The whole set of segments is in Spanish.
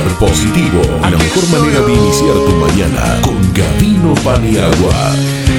Positivo, la mejor manera de iniciar tu mañana con Gavino Paniagua.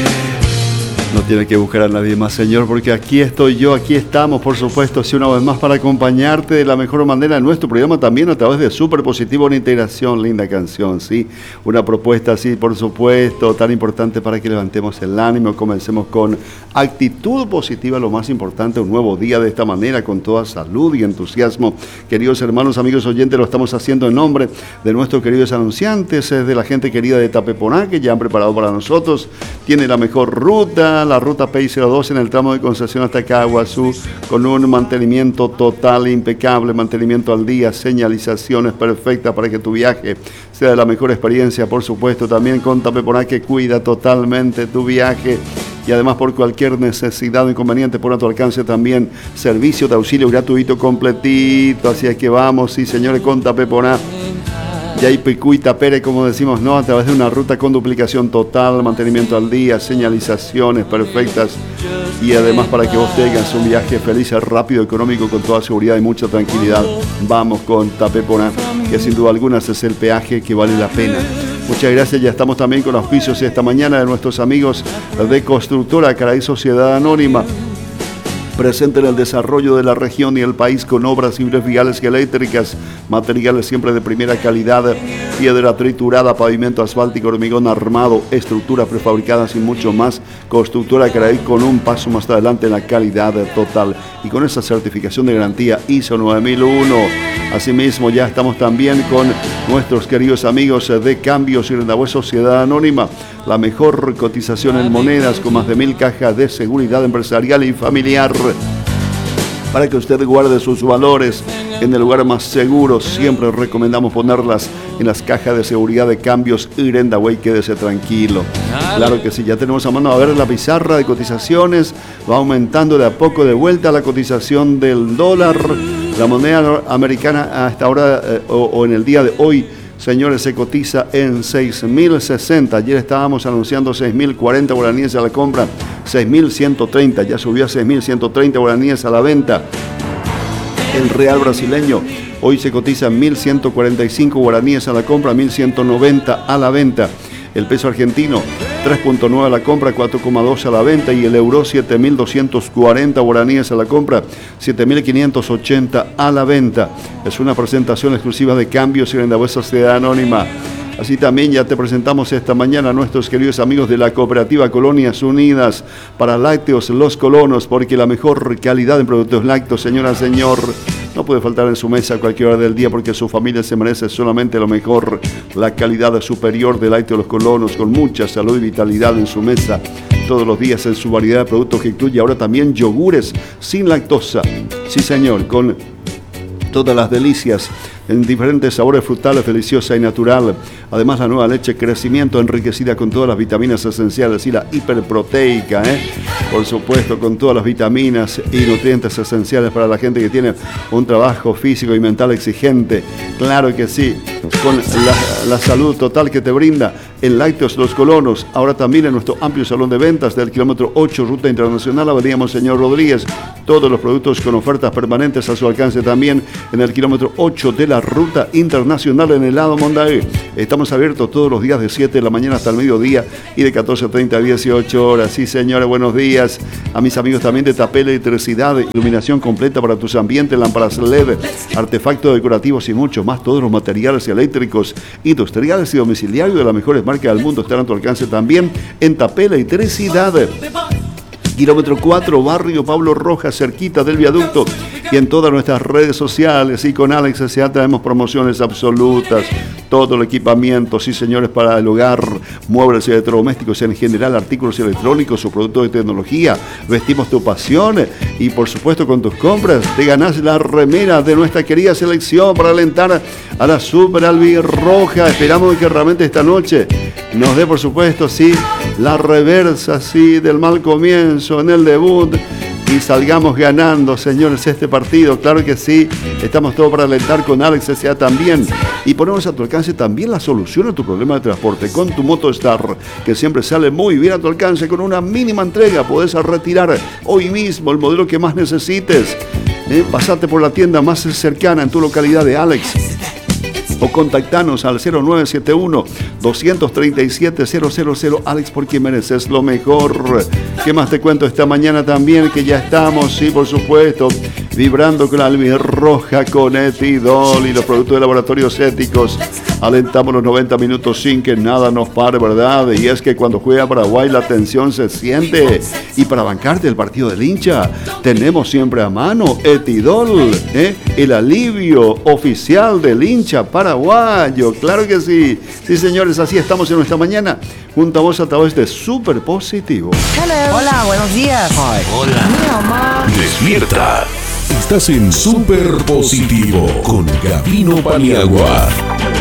No tiene que buscar a nadie más, Señor, porque aquí estoy yo, aquí estamos, por supuesto, sí, una vez más para acompañarte de la mejor manera en nuestro programa, también a través de Super Positivo en Integración. Linda canción, sí, una propuesta así, por supuesto, tan importante para que levantemos el ánimo, comencemos con actitud positiva, lo más importante, un nuevo día de esta manera, con toda salud y entusiasmo. Queridos hermanos, amigos oyentes, lo estamos haciendo en nombre de nuestros queridos anunciantes, de la gente querida de Tapeponá, que ya han preparado para nosotros, tiene la mejor ruta, la ruta PI02 en el tramo de Concepción hasta Caguazú, con un mantenimiento total, impecable, mantenimiento al día, señalizaciones perfectas para que tu viaje sea de la mejor experiencia, por supuesto, también con Tapeponá, que cuida totalmente tu viaje. Y además, por cualquier necesidad o inconveniente, pon a tu alcance también servicio de auxilio gratuito completito. Así es que vamos, sí señores, con Tapeponá. Yaipicuy Tapere, como decimos, ¿no? A través de una ruta con duplicación total, mantenimiento al día, señalizaciones perfectas y además para que vos tengas un viaje feliz, rápido, económico, con toda seguridad y mucha tranquilidad. Vamos con Tapeponá, que sin duda alguna es el peaje que vale la pena. Muchas gracias, ya estamos también con auspicios esta mañana de nuestros amigos de Constructora Caray Sociedad Anónima, presente en el desarrollo de la región y el país con obras civiles, viales y eléctricas, materiales siempre de primera calidad, piedra triturada, pavimento asfáltico, hormigón armado, estructuras prefabricadas y mucho más. Constructora Caray, con un paso más adelante en la calidad total y con esa certificación de garantía ISO 9001. Asimismo, ya estamos también con nuestros queridos amigos de Cambios y Rendabuez Sociedad Anónima, la mejor cotización en monedas con más de 1000 cajas de seguridad empresarial y familiar, para que usted guarde sus valores en el lugar más seguro. Siempre recomendamos ponerlas en las cajas de seguridad de Cambios y Rendabuez. Quédese tranquilo. Claro que sí, ya tenemos a mano a ver la pizarra de cotizaciones. Va aumentando de a poco, de vuelta a la cotización del dólar. La moneda americana hasta ahora o en el día de hoy, señores, se cotiza en 6.060. Ayer estábamos anunciando 6.040 guaraníes a la compra, 6.130, ya subió a 6.130 guaraníes a la venta. El real brasileño hoy se cotiza en 1.145 guaraníes a la compra, 1.190 a la venta. El peso argentino 3.9 a la compra, 4.2 a la venta, y el euro 7.240 guaraníes a la compra, 7.580 a la venta. Es una presentación exclusiva de Cambios y Rendabuez Sociedad Anónima. Así también ya te presentamos esta mañana a nuestros queridos amigos de la Cooperativa Colonias Unidas para Lácteos Los Colonos, porque la mejor calidad en productos lácteos, señora, señor, no puede faltar en su mesa a cualquier hora del día, porque su familia se merece solamente lo mejor. La calidad superior de Lácteos Los Colonos, con mucha salud y vitalidad en su mesa todos los días, en su variedad de productos, que incluye ahora también yogures sin lactosa. Sí señor, con todas las delicias en diferentes sabores frutales, deliciosa y natural. Además, la nueva leche Crecimiento, enriquecida con todas las vitaminas esenciales, y la hiperproteica, por supuesto, con todas las vitaminas y nutrientes esenciales para la gente que tiene un trabajo físico y mental exigente. Claro que sí, con la salud total que te brinda en Lácteos Los Colonos. Ahora también en nuestro amplio salón de ventas del kilómetro 8, Ruta Internacional, Avenida Monseñor Rodríguez. Todos los productos con ofertas permanentes a su alcance también en el kilómetro 8 de la Ruta Internacional en el lado Mondaí. Estamos abiertos todos los días de 7 de la mañana hasta el mediodía y de 14:30 a 18 horas. Sí, señores, buenos días. A mis amigos también de Tapel Electricidad, iluminación completa para tus ambientes, lámparas LED, artefactos decorativos y mucho más. Todos los materiales eléctricos, industriales y domiciliarios de las mejores marcas del mundo están a tu alcance también en Tapel Electricidad. Kilómetro 4, barrio Pablo Rojas, cerquita del viaducto, y en todas nuestras redes sociales. Y con Alex S.A. traemos promociones absolutas, todo el equipamiento, sí señores, para el hogar, muebles y electrodomésticos en general, artículos electrónicos o productos de tecnología. Vestimos tu pasión y por supuesto con tus compras te ganás la remera de nuestra querida selección para alentar a la Super Albirroja. Esperamos que realmente esta noche nos dé, por supuesto, sí, la reversa, sí, del mal comienzo en el debut y salgamos ganando, señores, este partido. Claro que sí, estamos todos para alentar con Alex S.A. también, y ponemos a tu alcance también la solución a tu problema de transporte con tu Motostar, que siempre sale muy bien a tu alcance. Con una mínima entrega podés retirar hoy mismo el modelo que más necesites. Pasate por la tienda más cercana en tu localidad de Alex o contactanos al 0971-237-000. Alex, porque mereces lo mejor. ¿Qué más te cuento esta mañana también? Que ya estamos, sí, por supuesto, vibrando con la albirroja, con Etidol y los productos de laboratorios éticos. Alentamos los 90 minutos sin que nada nos pare, ¿verdad? Y es que cuando juega Paraguay la tensión se siente. Y para bancarte el partido del hincha, tenemos siempre a mano Etidol, el alivio oficial del hincha paraguayo. Claro que sí. Sí, señores, así estamos en nuestra mañana. Junto a vos a través de Super Positivo. Hello. Hola, buenos días. Hi. Hola. Mi mamá. Despierta. Estás en Super Positivo con Gavino Paniagua.